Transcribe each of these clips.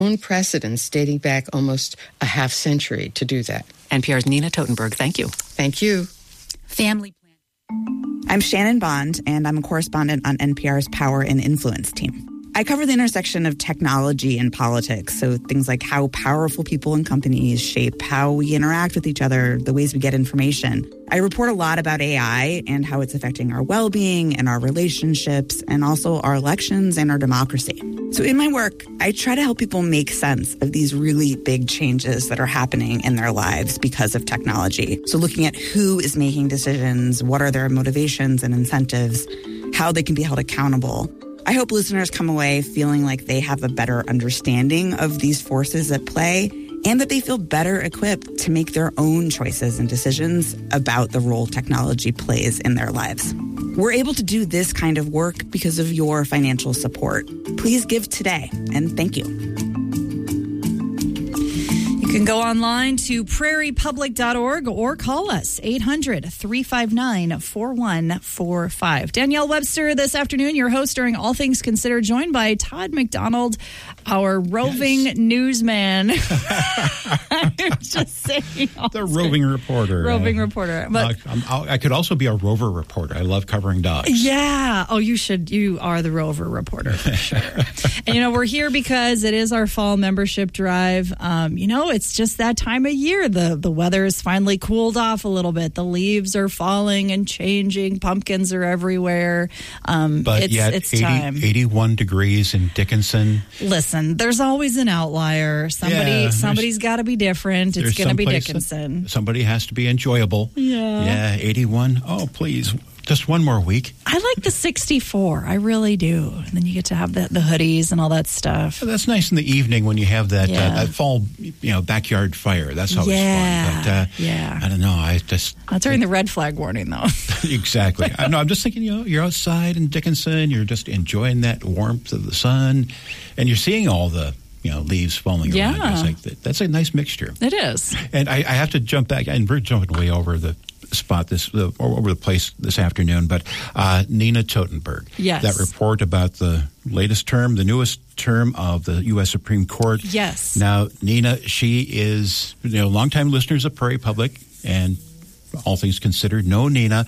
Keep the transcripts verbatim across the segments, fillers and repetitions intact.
own precedents dating back almost a half century to do that. N P R's Nina Totenberg, thank you. Thank you. Family plan. I'm Shannon Bond, and I'm a correspondent on N P R's Power and Influence team. I cover the intersection of technology and politics, so things like how powerful people and companies shape how we interact with each other, the ways we get information. I report a lot about A I and how it's affecting our well-being and our relationships, and also our elections and our democracy. So in my work, I try to help people make sense of these really big changes that are happening in their lives because of technology. So looking at who is making decisions, what are their motivations and incentives, how they can be held accountable. I hope listeners come away feeling like they have a better understanding of these forces at play and that they feel better equipped to make their own choices and decisions about the role technology plays in their lives. We're able to do this kind of work because of your financial support. Please give today, and thank you. You can go online to prairie public dot org or call us eight hundred, three five nine, four one four five. Danielle Webster this afternoon, your host during All Things Considered, joined by Todd McDonald, our roving yes. newsman. I'm just saying. The roving reporter. Roving uh, reporter. But uh, I could also be a rover reporter. I love covering dogs. Yeah. Oh, you should. You are the rover reporter for sure. And, you know, we're here because it is our fall membership drive. Um, you know, it's just that time of year. The, the weather has finally cooled off a little bit. The leaves are falling and changing. Pumpkins are everywhere. Um, but it's, yet, it's eighty, time. eighty-one degrees in Dickinson. Listen, there's always an outlier. Somebody, Yeah, somebody's got to be different. It's going to be Dickinson. Somebody has to be enjoyable. Yeah. Yeah, eighty-one. Oh, please. Just one more week. I like the sixty-four. I really do. And then you get to have the, the hoodies and all that stuff. That's nice in the evening when you have that, Yeah. uh, that fall, you know, backyard fire. That's always Yeah. fun. But uh, Yeah. I don't know. I just Uh, during the red flag warning, though. exactly. I know. I'm just thinking. You know, you're outside in Dickinson. You're just enjoying that warmth of the sun, and you're seeing all the you know leaves falling Yeah. around. It's like that, that's a nice mixture. It is. And I, I have to jump back, and we're jumping way over the spot this uh, over the place this afternoon, but uh, Nina Totenberg. Yes. That report about the latest term, the newest term of the U S Supreme Court. Yes. Now, Nina, she is, you know, longtime listeners of Prairie Public, and all things considered, know Nina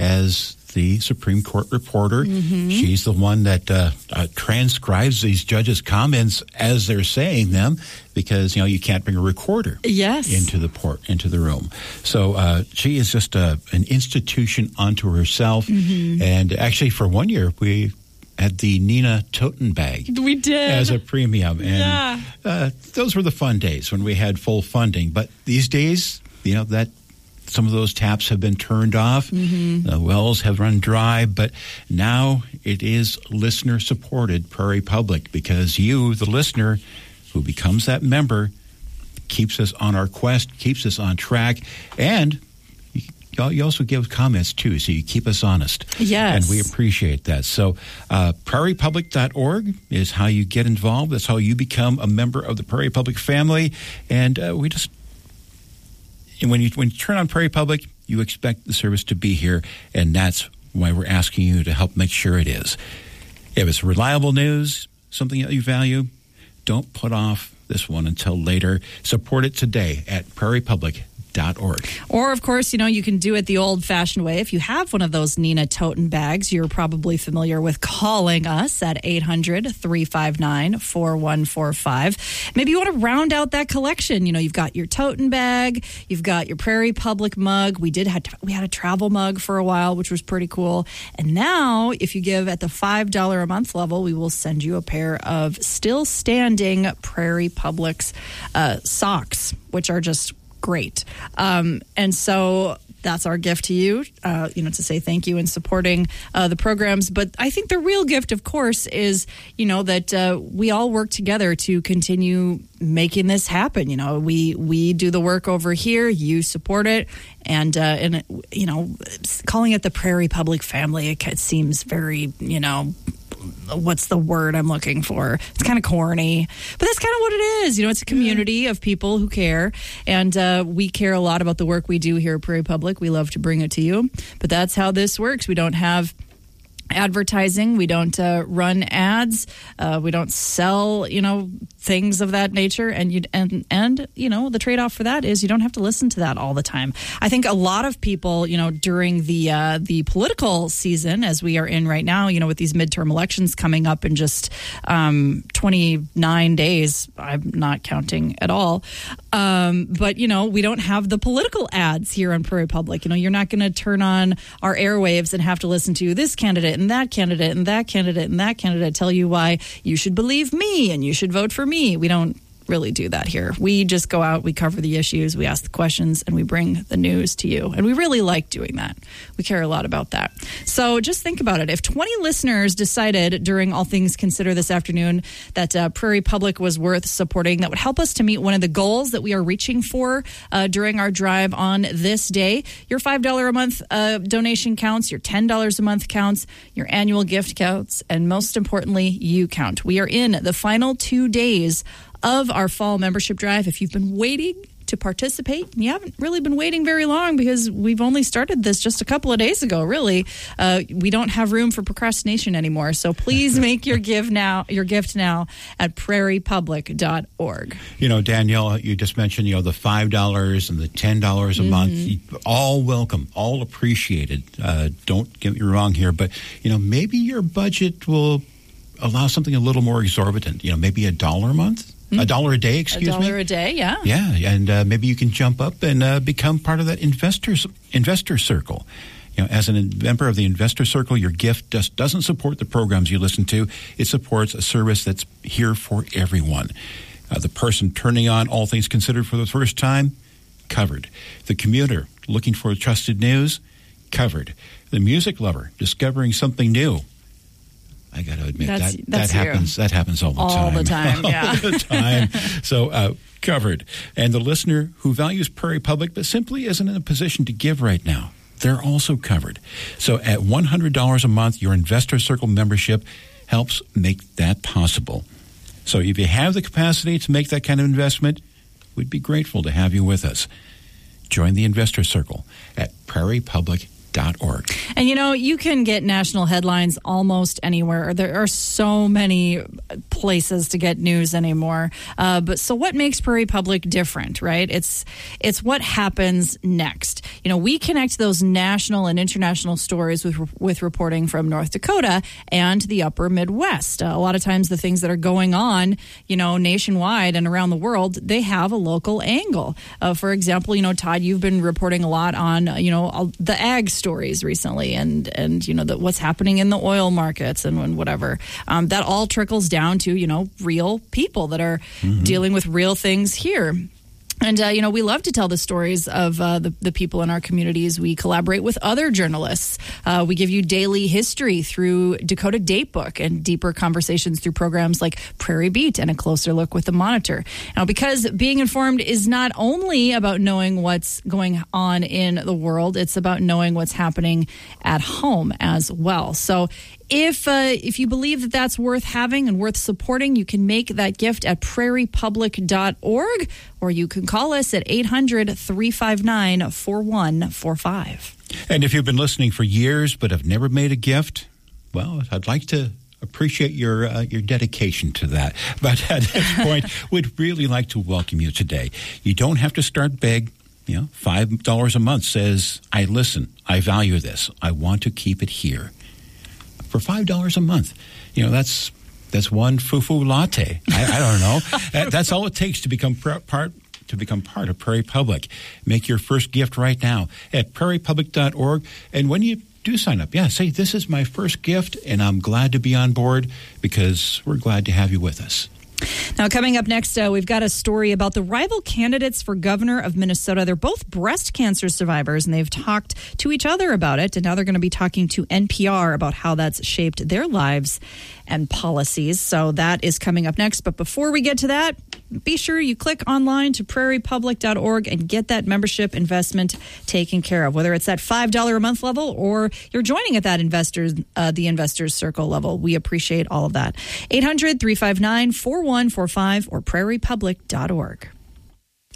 as the Supreme Court reporter. Mm-hmm. She's the one that uh, uh, transcribes these judges' comments as they're saying them, because you know you can't bring a recorder Yes. into the port into the room. So uh, she is just a, an institution unto herself. Mm-hmm. And actually, for one year, we had the Nina Toten bag. We did. As a premium. And Yeah. uh, those were the fun days when we had full funding. But these days, you know, that some of those taps have been turned off. Mm-hmm. The wells have run dry. But now it is listener-supported Prairie Public, because you, the listener, who becomes that member, keeps us on our quest, keeps us on track, and you also give comments, too, so you keep us honest. Yes. And we appreciate that. So uh, prairie public dot org is how you get involved. That's how you become a member of the Prairie Public family. And uh, we just, and when you, when you turn on Prairie Public, you expect the service to be here, and that's why we're asking you to help make sure it is. If it's reliable news, something that you value, don't put off this one until later. Support it today at prairie public dot org. Or, of course, you know, you can do it the old-fashioned way. If you have one of those Nina Toten bags, you're probably familiar with calling us at eight hundred, three five nine, four one four five. Maybe you want to round out that collection. You know, you've got your Toten bag, you've got your Prairie Public mug. We did have, we had a travel mug for a while, which was pretty cool. And now, if you give at the five dollars a month level, we will send you a pair of still standing Prairie Public's uh, socks, which are just great. Um, and so that's our gift to you, uh, you know, to say thank you and supporting uh, the programs. But I think the real gift, of course, is, you know, that uh, we all work together to continue making this happen. You know, we we do the work over here, you support it. And, uh, and you know, calling it the Prairie Public family, it, it seems very, you know, what's the word I'm looking for? It's kind of corny, but that's kind of what it is. You know, it's a community of people who care, and uh, we care a lot about the work we do here at Prairie Public. We love to bring it to you, but that's how this works. We don't have advertising. We don't uh, run ads. Uh, we don't sell, you know, things of that nature. And you and and you know, the trade off for that is you don't have to listen to that all the time. I think a lot of people, you know, during the uh, the political season, as we are in right now, you know, with these midterm elections coming up in just um, twenty-nine days. I'm not counting at all. Um, but you know, we don't have the political ads here on Prairie Public. You know, you're not going to turn on our airwaves and have to listen to this candidate and that candidate and that candidate and that candidate tell you why you should believe me and you should vote for me. We don't really do that here. We just go out, we cover the issues, we ask the questions, and we bring the news to you. And we really like doing that. We care a lot about that. So just think about it. If twenty listeners decided during All Things Consider this afternoon that uh, Prairie Public was worth supporting, that would help us to meet one of the goals that we are reaching for uh, during our drive on this day. Your five dollars a month uh, donation counts, your ten dollars a month counts, your annual gift counts, and most importantly, you count. We are in the final two days of our fall membership drive. If you've been waiting to participate, you haven't really been waiting very long because we've only started this just a couple of days ago, really. Uh, we don't have room for procrastination anymore. So please make your give now, your gift now at prairie public dot org. You know, Danielle, you just mentioned, you know, the five dollars and the ten dollars a mm-hmm. month, all welcome, all appreciated. Uh, don't get me wrong here, but, you know, maybe your budget will allow something a little more exorbitant, you know, maybe a dollar a month? A dollar a day, excuse me? A dollar me? a day, yeah. Yeah, and uh, maybe you can jump up and uh, become part of that investors investor circle. You know, as a member of the investor circle, your gift just doesn't support the programs you listen to. It supports a service that's here for everyone. Uh, the person turning on All Things Considered for the first time, covered. The commuter looking for trusted news, covered. The music lover discovering something new. I got to admit, that's, that, that's that happens That happens all the all time. All the time, yeah. all the time. So, uh, covered. And the listener who values Prairie Public but simply isn't in a position to give right now, they're also covered. So at one hundred dollars a month, your Investor Circle membership helps make that possible. So if you have the capacity to make that kind of investment, we'd be grateful to have you with us. Join the Investor Circle at prairie public dot org. And you know, you can get national headlines almost anywhere. There are so many places to get news anymore. Uh, but so what makes Prairie Public different, right? It's it's what happens next. You know, we connect those national and international stories with with reporting from North Dakota and the upper Midwest. Uh, a lot of times the things that are going on, you know, nationwide and around the world, they have a local angle. Uh, for example, you know, Todd, you've been reporting a lot on, uh, you know, the ag stories recently and, and you know, the, what's happening in the oil markets and, and whatever. Um, that all trickles down to, you know, real people that are mm-hmm. dealing with real things here. And, uh, you know, we love to tell the stories of uh, the, the people in our communities. We collaborate with other journalists. Uh, we give you daily history through Dakota Datebook and deeper conversations through programs like Prairie Beat and A Closer Look with the Monitor. Now, because being informed is not only about knowing what's going on in the world, it's about knowing what's happening at home as well. So If uh, if you believe that that's worth having and worth supporting, you can make that gift at prairie public dot org, or you can call us at eight hundred, three five nine, four one four five. And if you've been listening for years but have never made a gift, well, I'd like to appreciate your uh, your dedication to that. But at this point, we'd really like to welcome you today. You don't have to start big. You know, five dollars a month says, I listen, I value this, I want to keep it here. For five dollars a month, you know, that's that's one foo-foo latte. I, I don't know. that, that's all it takes to become pr- part to become part of Prairie Public. Make your first gift right now at prairie public dot org. And when you do sign up, yeah, say, this is my first gift, and I'm glad to be on board because we're glad to have you with us. Now, coming up next, uh, we've got a story about the rival candidates for governor of Minnesota. They're both breast cancer survivors, and they've talked to each other about it. And now they're going to be talking to N P R about how that's shaped their lives and policies. So that is coming up next. But before we get to that, be sure you click online to prairie public dot org and get that membership investment taken care of, whether it's that five dollars a month level or you're joining at that investors, uh, the Investors Circle level. We appreciate all of that. eight hundred, three five nine, four one four five or prairie public dot org.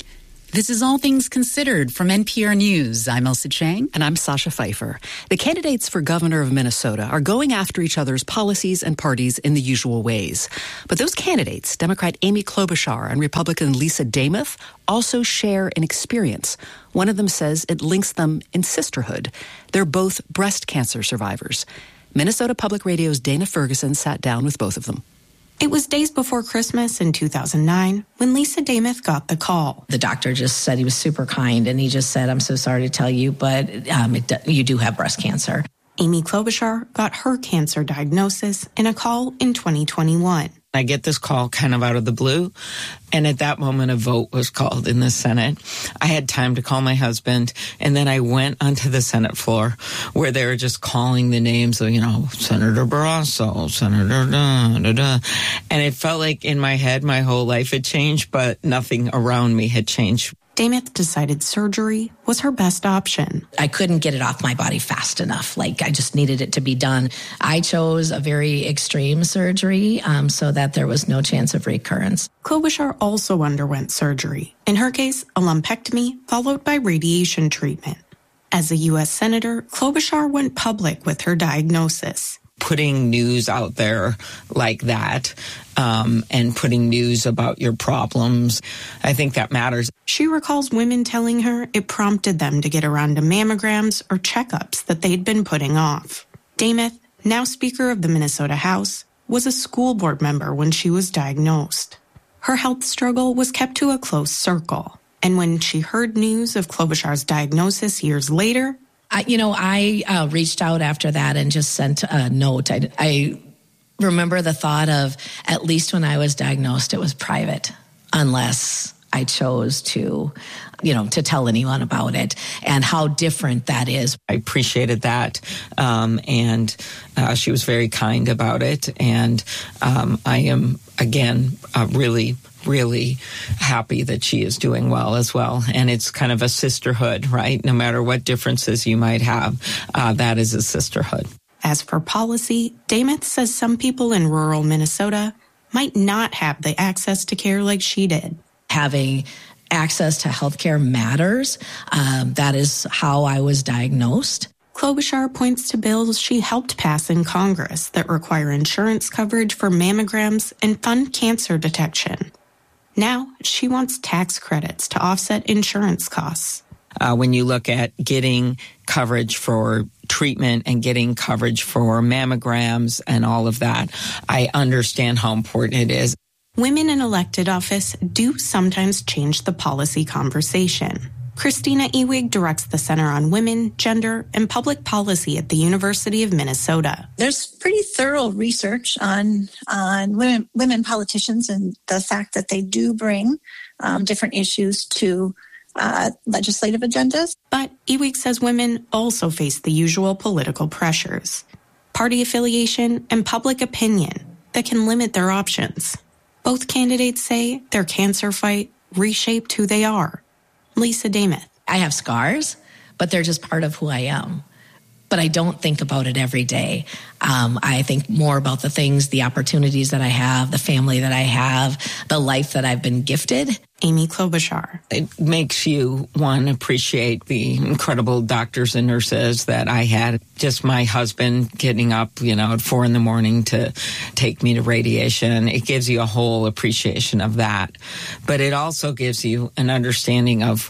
This is All Things Considered from N P R News. I'm Elsa Chang. And I'm Sasha Pfeiffer. The candidates for governor of Minnesota are going after each other's policies and parties in the usual ways. But those candidates, Democrat Amy Klobuchar and Republican Lisa Demuth, also share an experience. One of them says it links them in sisterhood. They're both breast cancer survivors. Minnesota Public Radio's Dana Ferguson sat down with both of them. It was days before Christmas in two thousand nine when Lisa Demuth got the call. The doctor just said he was super kind, and he just said, I'm so sorry to tell you, but um, it, you do have breast cancer. Amy Klobuchar got her cancer diagnosis in a call in twenty twenty-one. I get this call kind of out of the blue, and at that moment a vote was called in the Senate. I had time to call my husband, and then I went onto the Senate floor where they were just calling the names of, you know, Senator Barrasso, Senator da, da, da. And it felt like in my head my whole life had changed, but nothing around me had changed. Demuth decided surgery was her best option. I couldn't get it off my body fast enough. Like, I just needed it to be done. I chose a very extreme surgery um, so that there was no chance of recurrence. Klobuchar also underwent surgery. In her case, a lumpectomy followed by radiation treatment. As a U S Senator, Klobuchar went public with her diagnosis. Putting news out there like that um, and putting news about your problems, I think that matters. She recalls women telling her it prompted them to get around to mammograms or checkups that they'd been putting off. Demuth, now Speaker of the Minnesota House, was a school board member when she was diagnosed. Her health struggle was kept to a close circle, and when she heard news of Klobuchar's diagnosis years later, I, you know, I uh, reached out after that and just sent a note. I, I remember the thought of, at least when I was diagnosed, it was private, unless I chose to, you know, to tell anyone about it, and how different that is. I appreciated that, um, and uh, she was very kind about it, and um, I am, again, uh, really really happy that she is doing well as well. And it's kind of a sisterhood, right? No matter what differences you might have, uh, that is a sisterhood. As for policy, Demuth says some people in rural Minnesota might not have the access to care like she did. Having access to health care matters. Um, that is how I was diagnosed. Klobuchar points to bills she helped pass in Congress that require insurance coverage for mammograms and fund cancer detection. Now, she wants tax credits to offset insurance costs. Uh, when you look at getting coverage for treatment and getting coverage for mammograms and all of that, I understand how important it is. Women in elected office do sometimes change the policy conversation. Christina Ewig directs the Center on Women, Gender, and Public Policy at the University of Minnesota. There's pretty thorough research on on women women politicians and the fact that they do bring um, different issues to uh, legislative agendas. But Ewig says women also face the usual political pressures, party affiliation, and public opinion that can limit their options. Both candidates say their cancer fight reshaped who they are. Lisa Demuth. I have scars, but they're just part of who I am. But I don't think about it every day. Um, I think more about the things, the opportunities that I have, the family that I have, the life that I've been gifted. Amy Klobuchar. It makes you, one, appreciate the incredible doctors and nurses that I had. Just my husband getting up, you know, at four in the morning to take me to radiation. It gives you a whole appreciation of that. But it also gives you an understanding of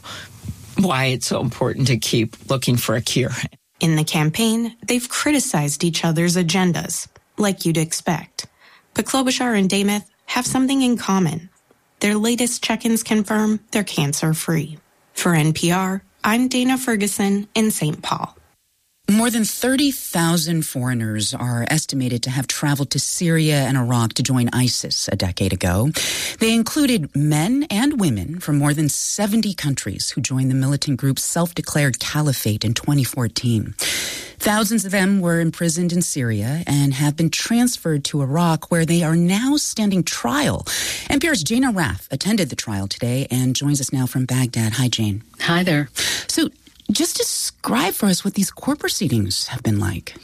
why it's so important to keep looking for a cure. In the campaign, they've criticized each other's agendas, like you'd expect. But Klobuchar and Demuth have something in common. Their latest check-ins confirm they're cancer-free. For N P R, I'm Dana Ferguson in Saint Paul. More than thirty thousand foreigners are estimated to have traveled to Syria and Iraq to join ISIS a decade ago. They included men and women from more than seventy countries who joined the militant group's self-declared caliphate in twenty fourteen. Thousands of them were imprisoned in Syria and have been transferred to Iraq, where they are now standing trial. N P R's Jana Rath attended the trial today and joins us now from Baghdad. Hi, Jane. Hi there. So just describe for us what these court proceedings have been like.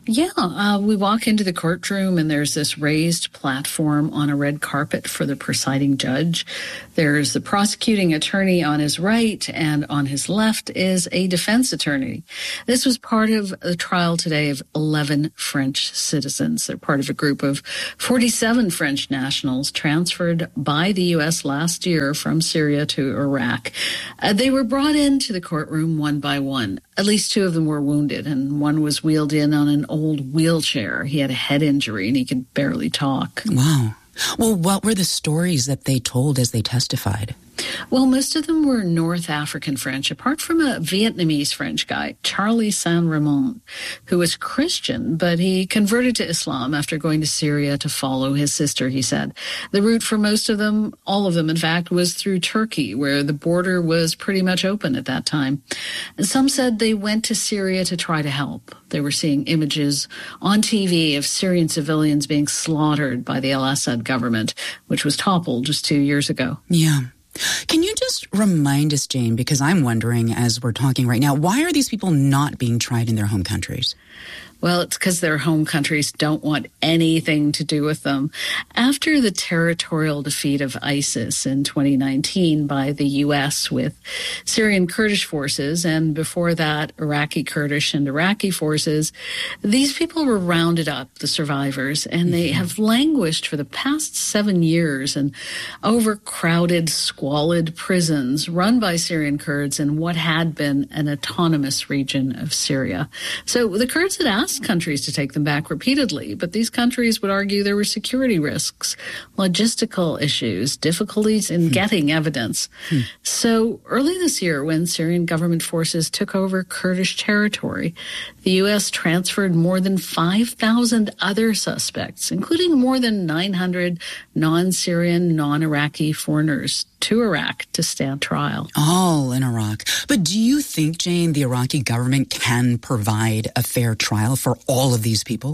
Yeah, uh, we walk into the courtroom and there's this raised platform on a red carpet for the presiding judge. There's the prosecuting attorney on his right, and on his left is a defense attorney. This was part of the trial today of eleven French citizens. They're part of a group of forty-seven French nationals transferred by the U S last year from Syria to Iraq. Uh, they were brought into the courtroom one by one. At least two of them were wounded, and one was wheeled in on an old wheelchair. He had a head injury and he could barely talk. Wow. Well, what were the stories that they told as they testified? Well, most of them were North African French, apart from a Vietnamese French guy, Charlie Saint-Ramon, who was Christian, but he converted to Islam after going to Syria to follow his sister, he said. The route for most of them, all of them, in fact, was through Turkey, where the border was pretty much open at that time. And some said they went to Syria to try to help. They were seeing images on T V of Syrian civilians being slaughtered by the al-Assad government, which was toppled just two years ago. Yeah. Can you just remind us, Jane, because I'm wondering as we're talking right now, why are these people not being tried in their home countries? Well, it's because their home countries don't want anything to do with them. After the territorial defeat of ISIS in twenty nineteen by the U S with Syrian Kurdish forces, and before that, Iraqi Kurdish and Iraqi forces, these people were rounded up, the survivors, and they have languished for the past seven years in overcrowded, squalid prisons run by Syrian Kurds in what had been an autonomous region of Syria. So the Kurds had asked countries to take them back repeatedly, but these countries would argue there were security risks, logistical issues, difficulties in hmm. getting evidence. Hmm. So early this year, when Syrian government forces took over Kurdish territory, the U S transferred more than five thousand other suspects, including more than nine hundred non-Syrian, non-Iraqi foreigners to Iraq to stand trial. All in Iraq. But do you think, Jane, the Iraqi government can provide a fair trial for all of these people?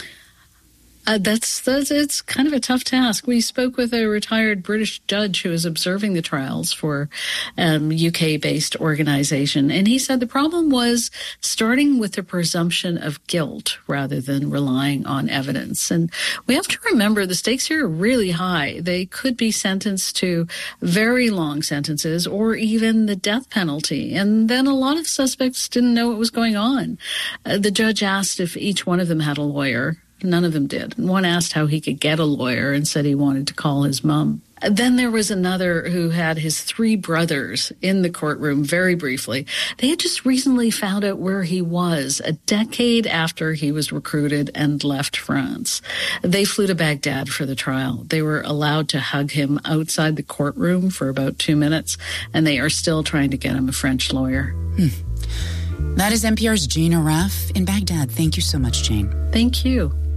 Uh, that's, that's it's kind of a tough task. We spoke with a retired British judge who was observing the trials for um, U K-based organization, and he said the problem was starting with the presumption of guilt rather than relying on evidence. And we have to remember the stakes here are really high. They could be sentenced to very long sentences or even the death penalty. And then a lot of suspects didn't know what was going on. Uh, the judge asked if each one of them had a lawyer. None of them did. One asked how he could get a lawyer and said he wanted to call his mom. Then there was another who had his three brothers in the courtroom very briefly. They had just recently found out where he was a decade after he was recruited and left France. They flew to Baghdad for the trial. They were allowed to hug him outside the courtroom for about two minutes, and they are still trying to get him a French lawyer. Hmm. That is N P R's Jane Arraf in Baghdad. Thank you so much, Jane. Thank you.